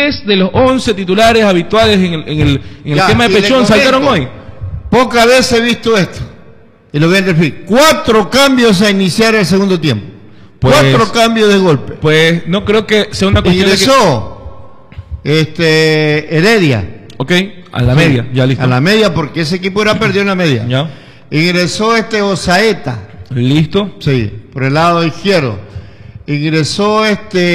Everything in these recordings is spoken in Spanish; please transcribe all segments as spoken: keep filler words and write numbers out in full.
diez de los once titulares habituales en el, en el, en el ya, tema de Pechón saltaron hoy. Pocas veces he visto esto. Y lo voy a decir. Cuatro cambios a iniciar el segundo tiempo. Pues, Cuatro cambios de golpe. Pues no creo que sea una cuestión Ingresó de que... este, Heredia. Ok, a la sí, media, ya listo. A la media porque ese equipo era perdido en la media. Ya. Ingresó este Osaeta. Listo. Sí, por el lado izquierdo. Ingresó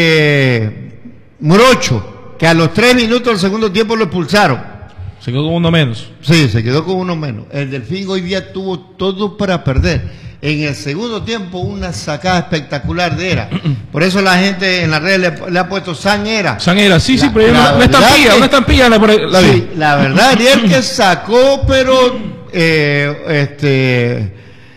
este Morocho, que a los tres minutos del segundo tiempo lo expulsaron. Se quedó con uno menos. Sí, se quedó con uno menos. El Delfín hoy día tuvo todo para perder. En el segundo tiempo una sacada espectacular de Era. Por eso la gente en las redes le, le ha puesto San Era. San Era, sí, la, sí, pero una, una estampilla, que, una estampilla. La, la sí, la verdad, Ariel que sacó, pero eh, este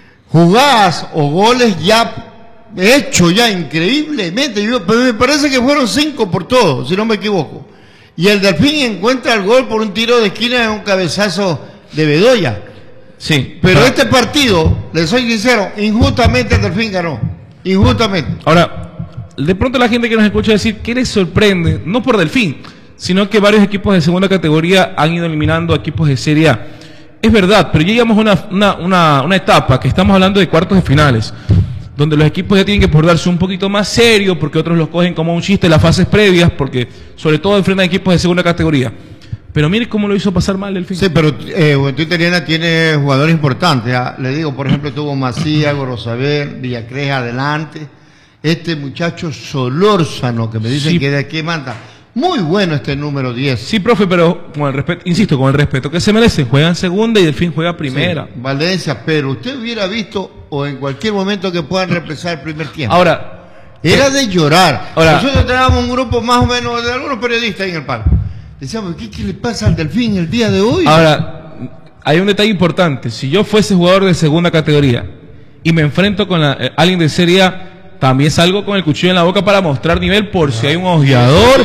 jugadas o goles ya hechos, ya increíblemente. Yo, pero me parece que fueron cinco por todo, si no me equivoco. Y el Delfín encuentra el gol por un tiro de esquina en un cabezazo de Bedoya. Sí. Pero para... este partido, les soy sincero, injustamente el Delfín ganó. Injustamente. Ahora, de pronto la gente que nos escucha decir, ¿qué les sorprende? No por Delfín, sino que varios equipos de segunda categoría han ido eliminando a equipos de Serie A. Es verdad, pero ya llegamos a una, una, una, una etapa que estamos hablando de cuartos de finales, donde los equipos ya tienen que portarse un poquito más serio, porque otros los cogen como un chiste en las fases previas, porque sobre todo enfrentan equipos de segunda categoría. Pero mire cómo lo hizo pasar mal el fin. Sí, pero eh, Juventud Italiana tiene jugadores importantes. ¿Ah? Le digo, por ejemplo, tuvo Macías, Gorosabel, Villacrés adelante. Este muchacho Solórzano, que me dicen sí, que de aquí manda. Muy bueno este número diez. Sí, profe, pero con el respeto, insisto, con el respeto que se merecen, juegan segunda y Delfín juega primera. Sí, Valencia, pero usted hubiera visto, o en cualquier momento que puedan reemplazar el primer tiempo. Ahora, era de llorar. Ahora, nosotros teníamos un grupo más o menos de algunos periodistas ahí en el parque. Decíamos, ¿qué, ¿qué le pasa al Delfín el día de hoy? Ahora, hay un detalle importante. Si yo fuese jugador de segunda categoría y me enfrento con la, eh, alguien de Serie A, también salgo con el cuchillo en la boca para mostrar nivel por ah, si hay un ojeador.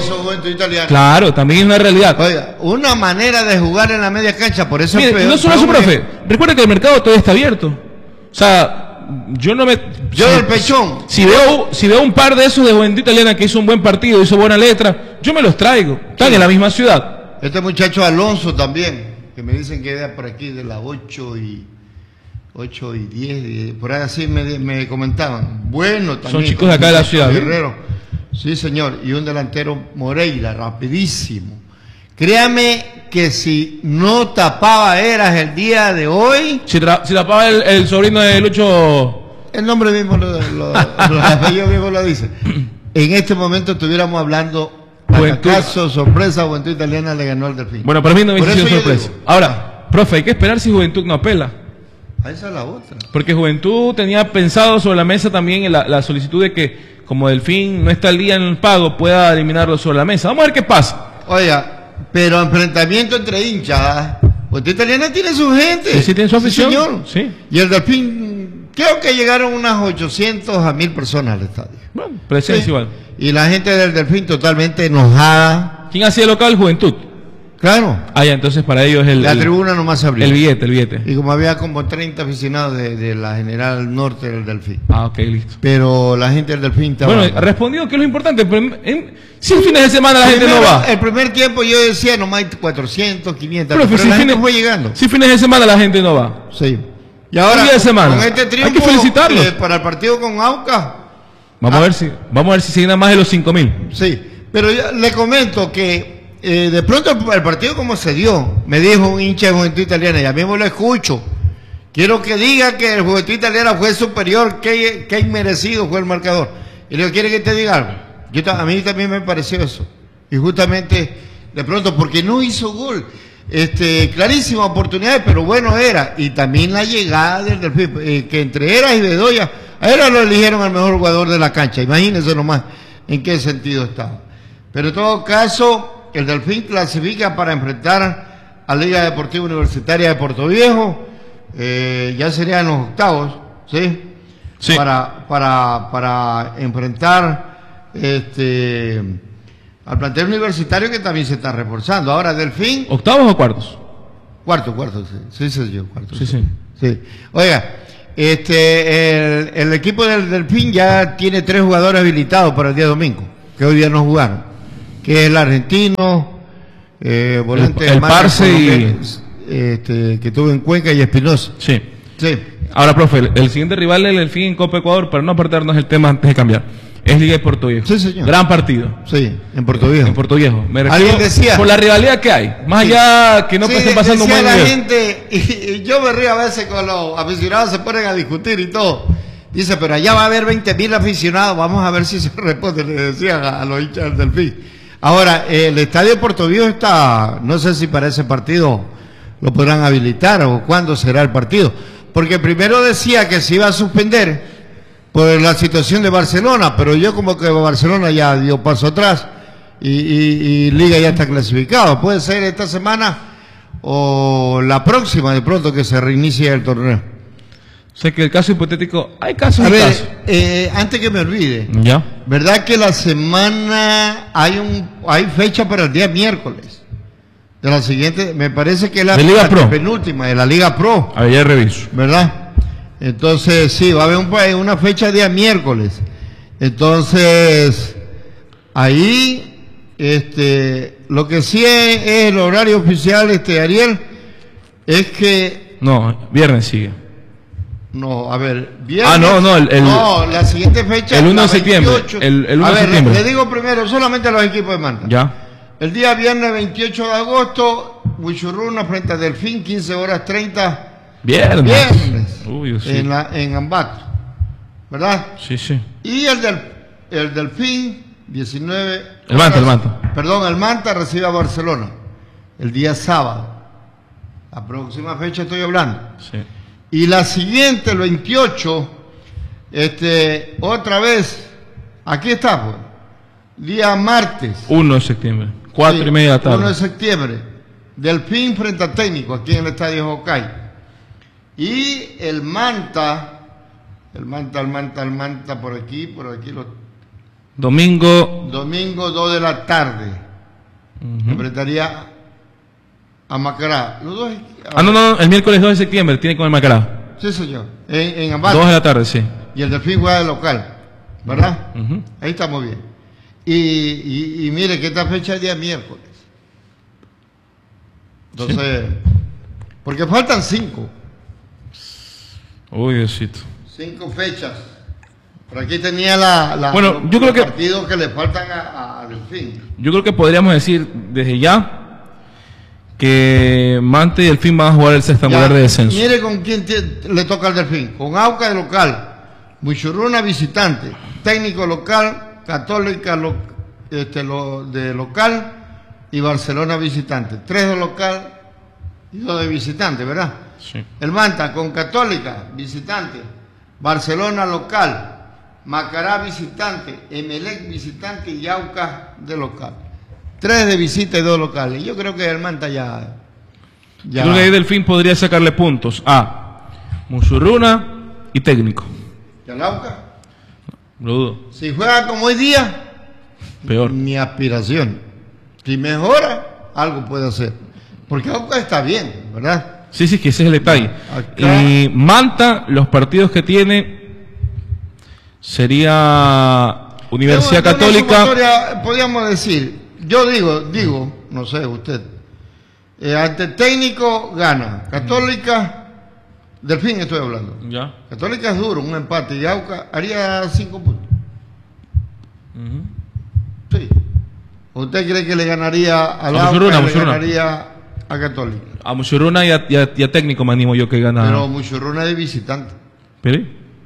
Claro, también es una realidad. Oiga, una manera de jugar en la media cancha, por eso... Mire, peor, no solo eso, profe. Recuerda que el mercado todavía está abierto. O sea... Yo no me... Yo si, del Pechón. Si veo, si veo un par de esos de Juventud Italiana que hizo un buen partido, hizo buena letra, yo me los traigo. Están sí, en la misma ciudad. Este muchacho Alonso también, que me dicen que era por aquí de las ocho y diez, por ahí así me, me comentaban. Bueno, también. Son chicos de acá de la ciudad. Guerrero. Sí, señor. Y un delantero Moreira, rapidísimo. Créame que si no tapaba Eras el día de hoy... Si, si tapaba el, el sobrino de Lucho... El nombre mismo, lo, lo, lo, apellido mismo lo dice. En este momento estuviéramos hablando, ¿acaso sorpresa Juventud Italiana le ganó al Delfín? Bueno, para mí no me hizo sorpresa. Digo, ahora, profe, hay que esperar si Juventud no apela. A esa es la otra. Porque Juventud tenía pensado sobre la mesa también la, la solicitud de que, como Delfín no está al día en el pago, pueda eliminarlo sobre la mesa. Vamos a ver qué pasa. Oiga... Pero enfrentamiento entre hinchas, Juventud Italiana tiene su gente. Sí, sí tiene su afición. Sí, señor. Sí. Y el Delfín, creo que llegaron unas ochocientas a mil personas al estadio. Bueno, presencia sí, igual. Y la gente del Delfín totalmente enojada. ¿Quién hacía local? Juventud. Claro. Ah, ya, entonces para ellos el... La el, tribuna nomás se abrió. El billete, el billete. Y como había como treinta aficionados de, de la General Norte del Delfín. Ah, ok, listo. Pero la gente del Delfín estaba... Bueno, respondió que es lo importante, pero en, si en fines de semana la Primero, gente no va. El primer tiempo yo decía nomás hay cuatrocientos, quinientos, pero, pero si la fines, gente fue llegando. Si fines de semana la gente no va. Sí. Y ahora, día de semana, con este triunfo, hay que felicitarlos. Eh, para el partido con Aucas. Vamos ah, a ver si, vamos a ver si se llena más de los cinco mil. Sí, pero ya le comento que eh, de pronto el, el partido como se dio, me dijo un hincha de Juventud Italiana, y a mí me lo escucho. Quiero que diga que el Juventud Italiana fue superior, que, que inmerecido fue el marcador. Y le digo, ¿quiere que te diga algo? Yo, a mí también me pareció eso. Y justamente, de pronto, porque no hizo gol. Este, clarísima oportunidad, pero bueno era. Y también la llegada del Delfín, eh, que entre Eras y Bedoya, a Eras lo eligieron al mejor jugador de la cancha. Imagínense nomás en qué sentido estaba. Pero en todo caso, el Delfín clasifica para enfrentar a Liga Deportiva Universitaria de Puerto Viejo. Eh, ya serían los octavos, ¿sí? Sí. Para, para, para enfrentar este al plantel universitario que también se está reforzando. Ahora, Delfín... ¿Octavos o cuartos? Cuarto, cuarto, sí, sí, sí, yo, cuarto. Sí, sí. Sí. Oiga, este, el, el equipo del Delfín ya tiene tres jugadores habilitados para el día domingo, que hoy día no jugaron, que es el argentino, eh, volante el, el de Parce y... este, que tuvo en Cuenca y Espinosa. Sí. Sí. Ahora, profe, el, el siguiente rival del Delfín en Copa Ecuador, para no apartarnos el tema antes de cambiar, es Liga de Puerto Viejo. Sí, señor. Gran partido. Sí, en Puerto Viejo. En Puerto Viejo. Me Alguien refiero decía. por la rivalidad que hay. Más Sí. allá que no Sí, esté pasando un decía buen la nivel. gente, y, y yo me río a veces con los aficionados, se ponen a discutir y todo. Dice, pero allá va a haber veinte mil aficionados, vamos a ver si se responde, le decían a, a los hinchas del Delfín. Ahora, el estadio de Puerto Viejo está, no sé si para ese partido lo podrán habilitar o cuándo será el partido. Porque primero decía que se iba a suspender por la situación de Barcelona, pero yo como que Barcelona ya dio paso atrás y, y, y Liga ya está clasificado. Puede ser esta semana o la próxima de pronto que se reinicie el torneo. O sea que el caso hipotético, hay casos A y ver, casos. eh, antes que me olvide, Ya. ¿verdad que la semana hay un hay fecha para el día miércoles? De la siguiente, me parece que es la, ¿De Liga la Pro? penúltima, de la Liga Pro, A ver, ya reviso. ¿verdad? Entonces, sí, va a haber un, una fecha día miércoles. Entonces, ahí, este, lo que sí es, es el horario oficial, este, Ariel, es que, No, viernes sigue. no, a ver, viernes. Ah, no, no, el- el- no, la siguiente fecha. el uno la de septiembre, veintiocho. el- el uno a de ver, septiembre. Le, le digo primero, solamente a los equipos de Manta. Ya. El día viernes veintiocho de agosto, Huichurruna frente a Delfín, quince horas treinta. Viernes. Viernes. Uy, sí. En, la, en Ambato. ¿Verdad? Sí, sí. Y el del el Delfín, diecinueve. El Manta, horas- el Manta. Perdón, el Manta recibe a Barcelona. El día sábado. La próxima fecha estoy hablando. Sí. Y la siguiente, el veintiocho, este, otra vez, aquí está, pues. Día martes. uno de septiembre. Cuatro Sí, y media de la tarde. uno de septiembre. Delfín frente a Técnico, aquí en el Estadio Jocay. Y el Manta, el Manta, el Manta, el Manta, por aquí, por aquí, los, Domingo. domingo dos de la tarde. Ujú. Enfrentaría a Macará. Los dos, Ah, no, no, el miércoles dos de septiembre tiene con el Macará. Sí, señor. En, en Ambato. dos de la tarde, sí. Y el Delfín juega de local. ¿Verdad? Ujú. Ahí estamos bien. Y, y, y mire que esta fecha es día miércoles. Entonces, porque faltan cinco. Uy, Diosito. Cinco fechas. Por aquí tenía la, la Bueno, los, yo creo los que- partidos que le faltan a, a Delfín. Yo creo que podríamos decir desde ya que Mante y Delfín van a jugar el sextangular Ya, de descenso. Mire con quién tie- le toca al Delfín. Con Auca de local, Muchurruna visitante, técnico local, Católica lo- este, lo, de local y Barcelona visitante. Tres de local y dos de visitante, ¿verdad? Sí. El Manta con Católica, visitante. Barcelona local. Macará visitante. Emelec visitante y Aucas de local. Tres de visita y dos locales. Yo creo que el Manta ya. ya Yo creo que ahí Delfín podría sacarle puntos a Musurruna y Técnico. ¿Y al Aucas? Lo dudo. Si juega como hoy día, Peor. mi aspiración. Si mejora, algo puede hacer. Porque Aucas está bien, ¿verdad? Sí, sí, que ese es el detalle. Acá- Y Manta, los partidos que tiene sería Universidad De una Católica. sumatoria, podríamos decir, yo digo, digo, no sé, usted, eh, ante Técnico gana, Católica, Delfín estoy hablando. Ya. Católica es duro, un empate, y Aucas haría cinco puntos. Ujú. Sí. ¿Usted cree que le ganaría a la A Aucas, Musurruna, le Musurruna. ganaría a Católica? A Musurruna y a, y a- y a Técnico me animo yo que gana. Pero Muchurruna es de visitante ¿Pero?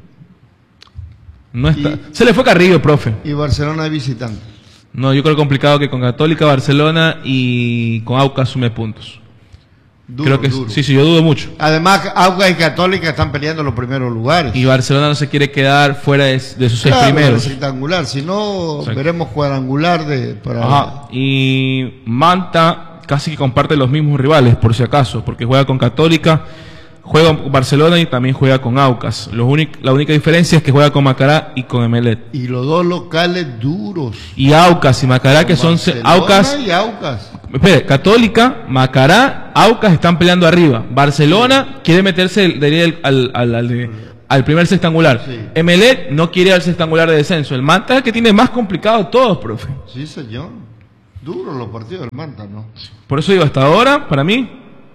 No está. Y- Se le fue Carrillo, profe. y Barcelona es visitante. No, yo creo complicado que con Católica, Barcelona y con Aucas sume puntos. Duro, creo que duro. sí, sí, yo dudo mucho. Además, Aucas y Católica están peleando los primeros lugares. Y Barcelona no se quiere quedar fuera de, de sus seis Claro, primeros. rectangular, si no Exacto. veremos cuadrangular de para Ajá. Y Manta casi que comparte los mismos rivales, por si acaso, porque juega con Católica, juega con Barcelona y también juega con Aucas. Lo único- la única diferencia es que juega con Macará y con Emelec. y los dos locales duros. Y Aucas y Macará, que son se- Barcelona Aucas. y Aucas. Espere, Católica, Macará, Aucas están peleando arriba. Barcelona quiere meterse el- de ir al, al, al, de- al primer sextangular. Sí. Emelec no quiere ir al sextangular de descenso. El Manta es el que tiene más complicado todos, profe. Sí, señor. Duros los partidos del Manta, ¿no? Por eso digo, hasta ahora, para mí,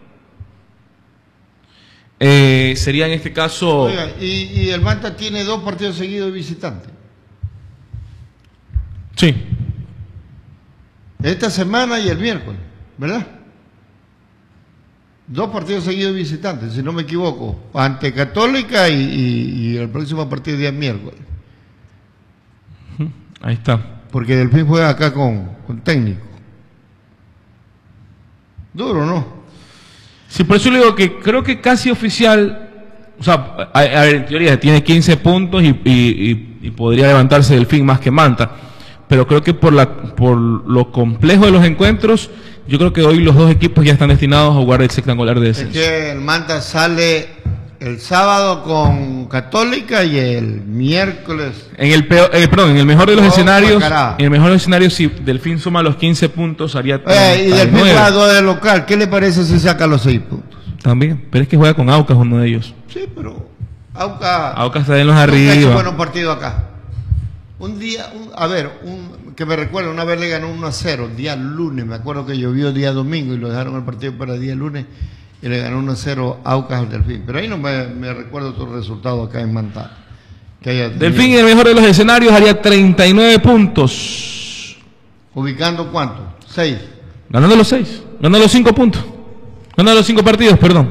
eh, sería en este caso... Oiga, y, y el Manta tiene dos partidos seguidos de visitante. Sí. Esta semana y el miércoles, ¿verdad? Dos partidos seguidos de visitantes, si no me equivoco, ante Católica y, y, y el próximo partido día miércoles. Ahí está. Porque Delfín juega acá con, con técnico. Duro, ¿no? Sí, por eso le digo que creo que casi oficial, o sea, a, a ver, en teoría tiene quince puntos y, y, y, y podría levantarse Delfín más que Manta. Pero creo que por la por lo complejo de los encuentros, yo creo que hoy los dos equipos ya están destinados a jugar el sectangular de descenso. Es que el Manta sale el sábado con Católica y el miércoles... En el peor, eh, perdón, en el mejor de los Oh, escenarios, Macará. en el mejor de los escenarios, si Delfín suma los quince puntos, haría Eh, y Delfín nueve. juega dos de local, ¿qué le parece si saca los seis puntos? También, pero es que juega con Aucas uno de ellos. Sí, pero Aucas... Aucas está en los nunca ha hecho arriba. buenos partidos acá. Un día, un, a ver, un, que me recuerdo, una vez le ganó uno a cero, el día lunes, me acuerdo que llovió el día domingo y lo dejaron el partido para el día lunes y le ganó uno a cero Aucas al Delfín. Pero ahí no me, me recuerdo otro resultado acá en Manta. Que haya tenido. Delfín en el mejor de los escenarios haría treinta y nueve puntos. ¿Ubicando cuánto? Seis. Ganando los seis, ganando los cinco puntos. Ganando los cinco partidos, perdón.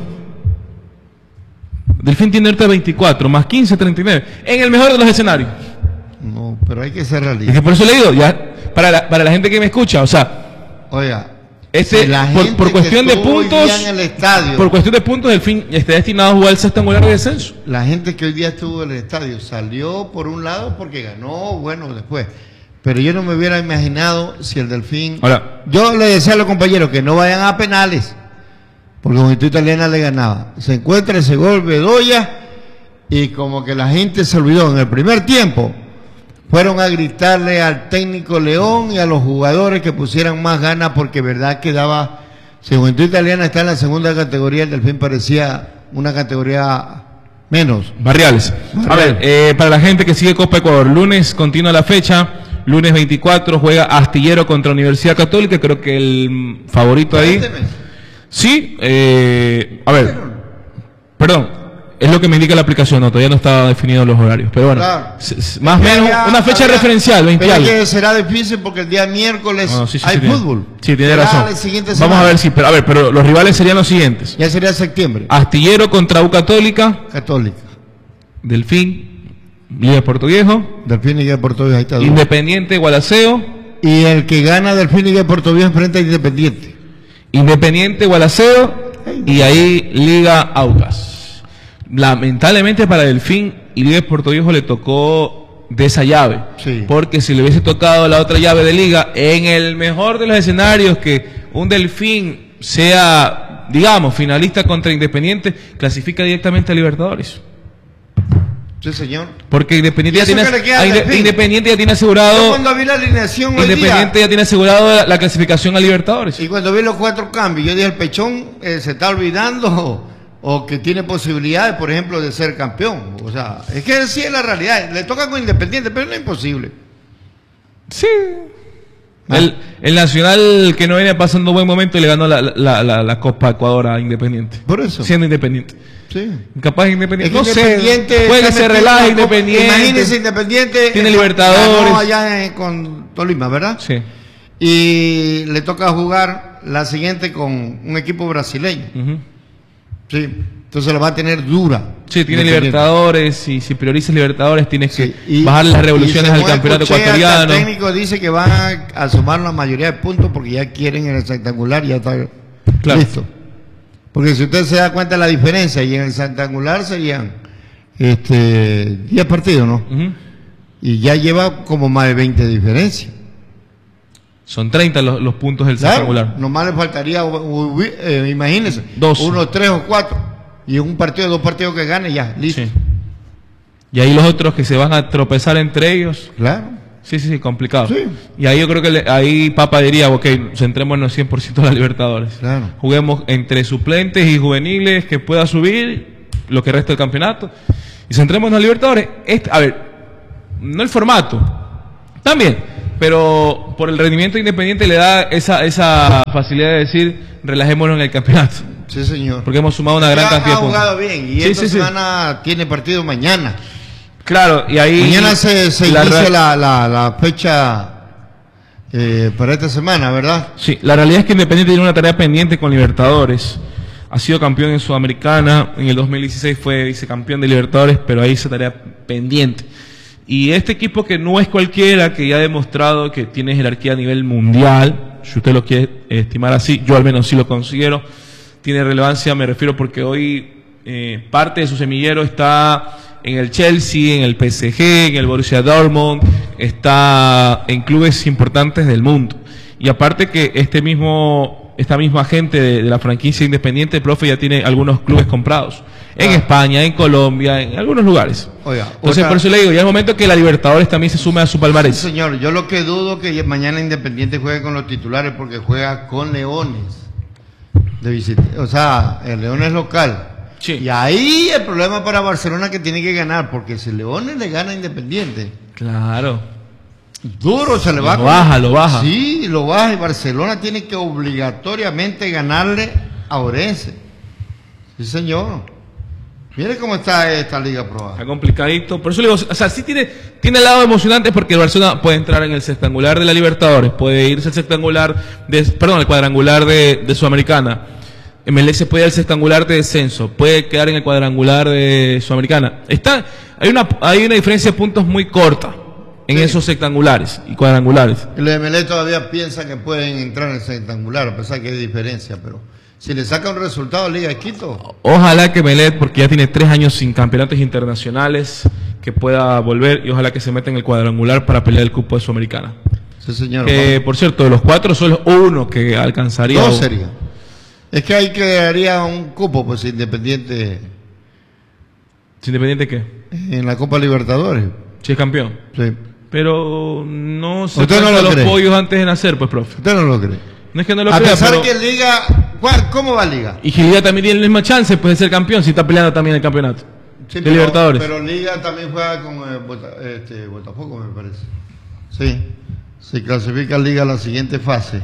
Delfín tiene ahorita veinticuatro, más quince, treinta y nueve. En el mejor de los escenarios. No, pero hay que ser Es realista. que por eso le digo, ya, para la, para la gente que me escucha, o sea, Oiga, este, si la por, gente por cuestión que de estuvo hoy puntos, día en el estadio, por cuestión de puntos, Delfín está destinado a jugar el sectangular de descenso. la gente que hoy día estuvo en el estadio salió por un lado porque ganó, bueno, después. Pero yo no me hubiera imaginado si el Delfín... Ahora, Yo le decía a los compañeros que no vayan a penales, porque Juventud Italiana le ganaba. Se encuentra ese gol Bedoya y como que la gente se olvidó en el primer tiempo. Fueron a gritarle al técnico León y a los jugadores que pusieran más ganas porque verdad que daba... Si Juventud Italiana está en la segunda categoría, el Delfín parecía una categoría menos. Barriales. A ver, eh, para la gente que sigue Copa Ecuador, lunes continúa la fecha. Lunes veinticuatro juega Astillero contra Universidad Católica. Creo que el favorito ahí. Sí, eh, a ver, perdón, es lo que me indica la aplicación, no, todavía no está definido los horarios, pero bueno, Claro. s- s- más o Ya, menos ya, una fecha todavía- referencial, veinte pero algo. que será difícil porque el día miércoles No, sí, sí, hay sí, tiene- fútbol. Sí, tiene Será razón. la siguiente Vamos semana. a ver si, pero a ver, pero los rivales serían los siguientes: Ya sería septiembre. Astillero contra U Católica, Católica. Delfín, Liga de Puerto Viejo, Delfín y de Puerto Viejo, ahí está. Independiente Gualaceo, Y el que gana Delfín y de Puerto Viejo enfrenta a Independiente. Independiente Gualaceo y ahí Liga Aucas. Lamentablemente para Delfín y Liga de Puerto Viejo le tocó de esa llave. Sí. Porque si le hubiese tocado la otra llave de Liga, en el mejor de los escenarios, que un Delfín sea, digamos, finalista contra Independiente, clasifica directamente a Libertadores. Sí, señor. Porque Independiente ¿Y ya eso tiene, qué le queda a al Inde- Delfín? Independiente ya tiene Yo asegurado, cuando vi la alineación hoy Independiente día, ya tiene asegurado la, la clasificación a Libertadores. y cuando vi los cuatro cambios, yo dije, el Pechón eh, se está olvidando o, o que tiene posibilidades, por ejemplo, de ser campeón. O sea, es que sí es la realidad. Le toca con Independiente, pero no es imposible. Sí. Ah. El, el Nacional, que no viene pasando buen momento, y le ganó la, la, la, la Copa Ecuador a Independiente. Por eso. Siendo Independiente. Sí. Capaz Es Independiente. que No Independiente sé. Puede que está se metido relaje en la Copa. Independiente. Imagínese Independiente. Tiene eh, Libertadores. ganó allá en- con Tolima, ¿verdad? Sí. Y le toca jugar la siguiente con un equipo brasileño. Ujú. Sí. Entonces la va a tener dura. Sí, tiene Independiente. Libertadores. Y si priorizas Libertadores, tienes Sí, que y- bajar las y revoluciones al según campeonato escuché, hasta ecuatoriano. El técnico dice que van a, a sumar la mayoría de puntos porque ya quieren en el rectangular, ya está Claro. listo. Porque si usted se da cuenta de la diferencia, y en el rectangular serían este, diez partidos, ¿no? Ujú. Y ya lleva como más de veinte de diferencia. Son treinta los, los puntos del Claro, rectangular. nomás le faltaría, u- u- eh, imagínense, Dos. uno, tres o cuatro. Y un partido, dos partidos que gane, ya, listo. Sí. Y ahí los otros que se van a tropezar entre ellos. Claro. Sí, sí, sí, complicado. Sí. Y ahí yo creo que le- ahí Papa diría, ok, centrémonos cien por ciento en la Libertadores. Claro. Juguemos entre suplentes y juveniles que pueda subir lo que resta del campeonato. Y centrémonos en la Libertadores. Este, a ver, no el formato. También, pero por el rendimiento Independiente le da esa, esa facilidad de decir, relajémonos en el campeonato. Sí, señor. Porque hemos sumado una gran ya cantidad ha de puntos. jugado bien, y sí, esta sí, semana sí. tiene partido mañana. Claro, y ahí... Mañana se, se la inicia real... la, la, la fecha eh, para esta semana, ¿verdad? Sí, la realidad es que Independiente tiene una tarea pendiente con Libertadores. Ha sido campeón en Sudamericana, en el dos mil dieciséis fue vicecampeón de Libertadores, pero ahí esa tarea pendiente. Y este equipo que no es cualquiera, que ya ha demostrado que tiene jerarquía a nivel mundial, si usted lo quiere estimar así, yo al menos sí lo considero, tiene relevancia, me refiero porque hoy eh, parte de su semillero está en el Chelsea, en el P S G, en el Borussia Dortmund, está en clubes importantes del mundo. Y aparte que este mismo, esta misma gente de, de la franquicia Independiente, profe, ya tiene algunos clubes comprados. En ah. España, en Colombia, en algunos lugares. Oiga, Entonces, otra... por eso le digo, ya es el momento que la Libertadores también se sume a su palmarés. Sí, señor, yo lo que dudo que mañana Independiente juegue con los titulares porque juega con Leones. De visita. O sea, el León es local. Sí. Y ahí el problema para Barcelona que tiene que ganar, porque si Leones le gana a Independiente. Claro. Duro se le va. Lo baja, lo baja. Sí, lo baja y Barcelona tiene que obligatoriamente ganarle a Orense. Sí, señor. Mire cómo está esta Liga Pro A. Está complicadito. Por eso le digo, o sea, sí tiene, tiene el lado emocionante porque el Barcelona puede entrar en el sextangular de la Libertadores, puede irse al sextangular de, perdón, el cuadrangular de, de Sudamericana. M L S puede ir al sextangular de descenso, puede quedar en el cuadrangular de Sudamericana. Está, hay una, hay una diferencia de puntos muy corta en sí. esos sextangulares y cuadrangulares. El M L S todavía piensa que pueden entrar en el sextangular, a pesar que hay diferencia, pero si le saca un resultado Liga de Quito. Ojalá que Melet, porque ya tiene tres años sin campeonatos internacionales, que pueda volver y ojalá que se meta en el cuadrangular para pelear el cupo de Sudamericana. Sí, señor. Que, por cierto, de los cuatro solo uno que alcanzaría. Dos sería. Es que ahí quedaría un cupo, pues, Independiente. ¿Independiente qué? En la Copa Libertadores. Si es campeón. Sí. Pero no se ¿Usted no lo los cree? pollos antes de nacer, pues, profe. Usted no lo cree. No es que no lo A crea, pesar pero... que Liga, ¿cómo va Liga? Y Liga también tiene la misma chance pues, de ser campeón si está peleando también el campeonato. Sí, de pero, Libertadores. Pero Liga también juega con eh, Bota, este, Botafogo, me parece. Sí. Se clasifica Liga a la siguiente fase.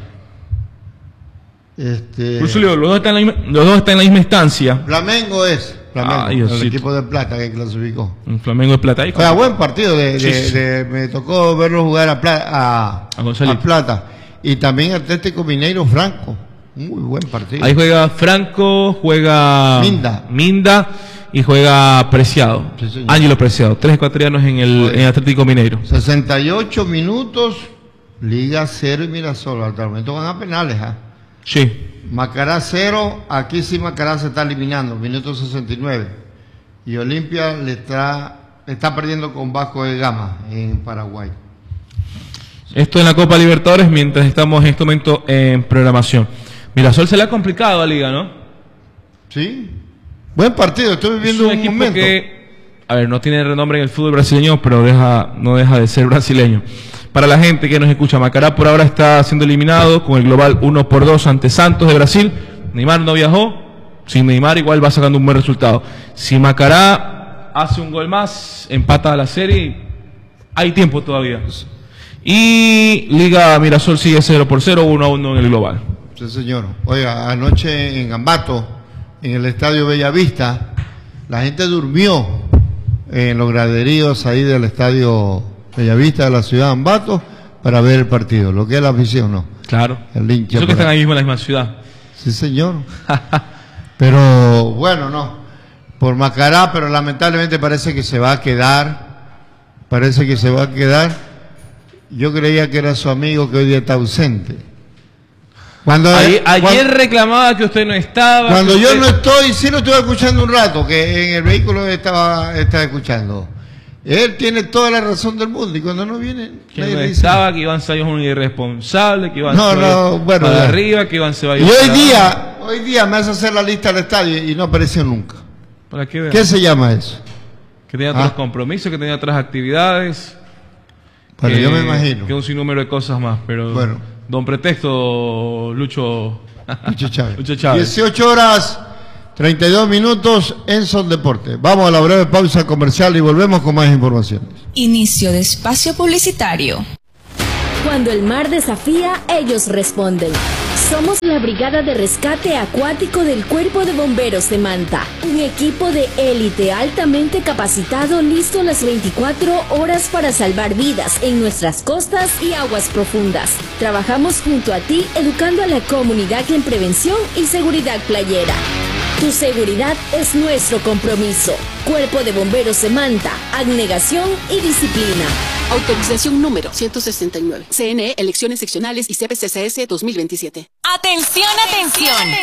Este... Por eso le digo, los dos están en la misma, los dos están en la misma instancia. Flamengo es. Flamengo, Ay, el equipo de Plata que clasificó. Un Flamengo de Plata. Ahí o sea, buen partido. De, de, sí, sí. De, me tocó verlo jugar a, Plata, a, a, a Plata. Y también Atlético Mineiro Franco. Muy buen partido. Ahí juega Franco, juega Minda, Minda y juega Preciado. Sí, Ángelo Preciado. Tres ecuatorianos en el en Atlético Mineiro. sesenta y ocho minutos, Liga cero y Mirasol. Hasta el momento van a penales. ¿eh? Sí. Macará cero, aquí sí Macará se está eliminando, minuto sesenta y nueve. Y Olimpia le está, está perdiendo con Vasco de Gama en Paraguay. Esto en la Copa Libertadores mientras estamos en este momento en programación. Mirasol se le ha complicado a Liga, ¿no? Sí. Buen partido, estoy viviendo un, un equipo momento. Que, a ver, no tiene renombre en el fútbol brasileño, pero deja, no deja de ser brasileño. Para la gente que nos escucha, Macará por ahora está siendo eliminado con el global uno por dos ante Santos de Brasil. Neymar no viajó. Sin Neymar igual va sacando un buen resultado. Si Macará hace un gol más, empata la serie, hay tiempo todavía. Y Liga Mirasol sigue cero por cero, uno a uno en el global. Sí, señor. Oiga, anoche en Ambato, en el Estadio Bellavista, la gente durmió en los graderíos ahí del Estadio Bellavista de la ciudad de Ambato para ver el partido, lo que es la afición, ¿no? Claro. El hincha. Eso que están ahí mismo en la misma ciudad. Sí, señor. Pero bueno, no. Por Macará, pero lamentablemente parece que se va a quedar. Parece que se va a quedar. Yo creía que era su amigo que hoy día está ausente. Cuando, ayer, cuando, ayer reclamaba que usted no estaba. Cuando yo usted... no estoy, sí lo estuve escuchando un rato, que en el vehículo estaba, estaba escuchando. Él tiene toda la razón del mundo y cuando no viene... Que no estaba, que Iván Ceballos es un irresponsable, que Iván no, Ceballos no, bueno, para ya. arriba, que Iván Ceballos... Y hoy día, hoy día me hace hacer la lista del estadio y no apareció nunca. ¿Para qué? ¿Qué se llama eso? Que tenía otros ah. compromisos, que tenía otras actividades... Bueno, que, yo me imagino. Que un sinnúmero de cosas más, pero... Bueno. Don Pretexto, Lucho... Lucho Chávez. Lucho Chávez. dieciocho horas, treinta y dos minutos en Son Deporte. Vamos a la breve pausa comercial y volvemos con más informaciones. Inicio de espacio publicitario. Cuando el mar desafía, ellos responden. Somos la Brigada de Rescate Acuático del Cuerpo de Bomberos de Manta, un equipo de élite altamente capacitado listo las veinticuatro horas para salvar vidas en nuestras costas y aguas profundas. Trabajamos junto a ti educando a la comunidad en prevención y seguridad playera. Tu seguridad es nuestro compromiso. Cuerpo de Bomberos de Manta, abnegación y disciplina. Autorización número ciento sesenta y nueve. C N E, elecciones seccionales y C P C C S dos mil veintisiete. ¡Atención, atención!